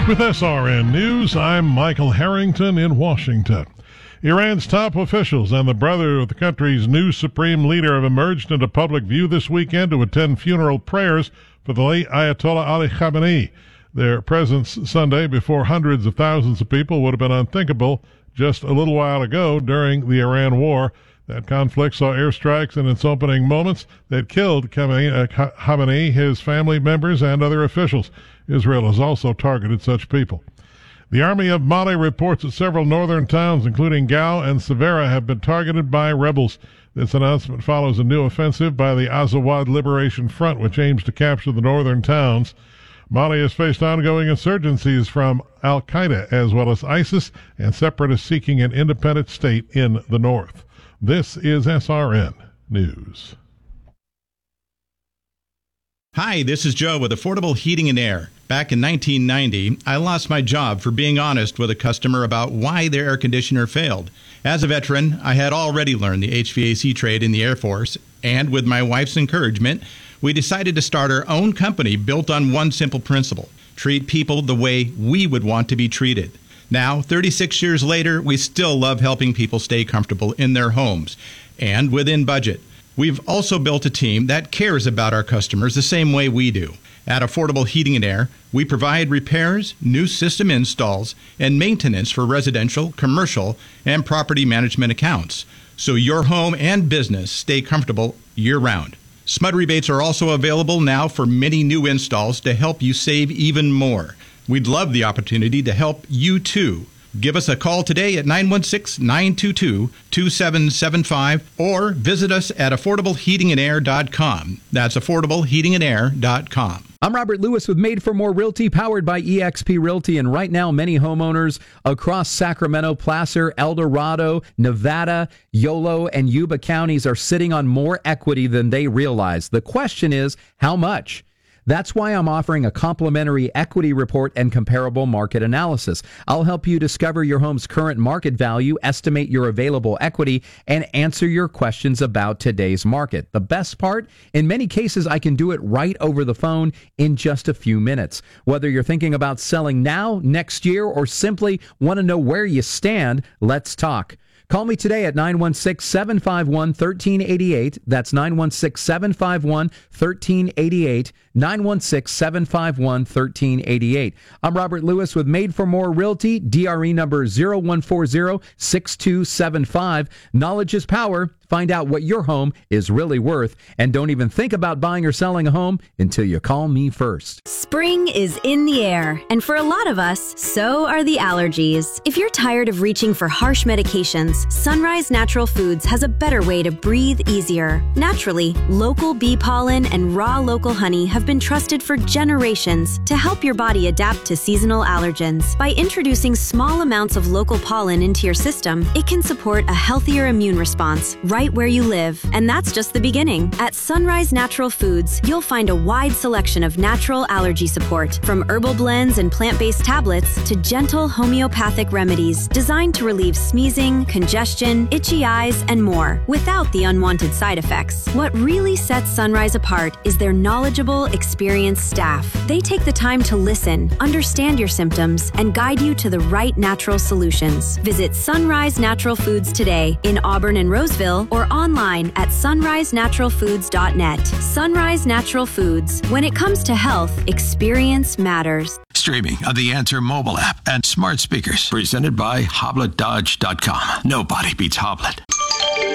With SRN News, I'm Michael Harrington in Washington. Iran's top officials and the brother of the country's new supreme leader have emerged into public view this weekend to attend funeral prayers for the late Ayatollah Ali Khamenei. Their presence Sunday before hundreds of thousands of people would have been unthinkable just a little while ago during the Iran war. That conflict saw airstrikes in its opening moments that killed Khamenei, his family members, and other officials. Israel has also targeted such people. The Army of Mali reports that several northern towns, including Gao and Severa, have been targeted by rebels. This announcement follows a new offensive by the Azawad Liberation Front, which aims to capture the northern towns. Mali has faced ongoing insurgencies from al-Qaeda as well as ISIS and separatists seeking an independent state in the north. This is SRN News. Hi, this is Joe with Affordable Heating and Air. Back in 1990, I lost my job for being honest with a customer about why their air conditioner failed. As a veteran, I had already learned the HVAC trade in the Air Force, and with my wife's encouragement, we decided to start our own company built on one simple principle: treat people the way we would want to be treated. Now, 36 years later, we still love helping people stay comfortable in their homes and within budget. We've also built a team that cares about our customers the same way we do. At Affordable Heating and Air, we provide repairs, new system installs, and maintenance for residential, commercial, and property management accounts, so your home and business stay comfortable year-round. SMUD rebates are also available now for many new installs to help you save even more. We'd love the opportunity to help you, too. Give us a call today at 916-922-2775 or visit us at affordableheatingandair.com. That's affordableheatingandair.com. I'm Robert Lewis with Made for More Realty, powered by eXp Realty. And right now, many homeowners across Sacramento, Placer, El Dorado, Nevada, Yolo, and Yuba counties are sitting on more equity than they realize. The question is, how much? That's why I'm offering a complimentary equity report and comparable market analysis. I'll help you discover your home's current market value, estimate your available equity, and answer your questions about today's market. The best part, in many cases, I can do it right over the phone in just a few minutes. Whether you're thinking about selling now, next year, or simply want to know where you stand, let's talk. Call me today at 916-751-1388. That's 916-751-1388. 916-751-1388. I'm Robert Lewis with Made for More Realty, DRE number 0140-6275. Knowledge is power. Find out what your home is really worth, and don't even think about buying or selling a home until you call me first. Spring is in the air, and for a lot of us, so are the allergies. If you're tired of reaching for harsh medications, Sunrise Natural Foods has a better way to breathe easier. Naturally, local bee pollen and raw local honey have been trusted for generations to help your body adapt to seasonal allergens. By introducing small amounts of local pollen into your system, it can support a healthier immune response right where you live. And that's just the beginning. At Sunrise Natural Foods, you'll find a wide selection of natural allergy support, from herbal blends and plant-based tablets to gentle homeopathic remedies designed to relieve sneezing, congestion, itchy eyes, and more, without the unwanted side effects. What really sets Sunrise apart is their knowledgeable, experienced staff. They take the time to listen, understand your symptoms, and guide you to the right natural solutions. Visit Sunrise Natural Foods today in Auburn and Roseville, or online at sunrisenaturalfoods.net. Sunrise Natural Foods. When it comes to health, experience matters. Streaming on the Answer mobile app and smart speakers. Presented by HoblettDodge.com. Nobody beats Hoblet.